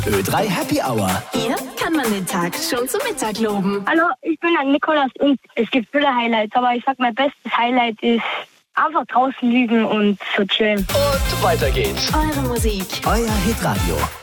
Ö3 Happy Hour. Hier kann man den Tag schon zum Mittag loben. Hallo, ich bin der Nikolas und es gibt viele Highlights, aber ich sag, mein bestes Highlight ist einfach draußen liegen und so chillen. Und weiter geht's. Eure Musik. Euer Hitradio.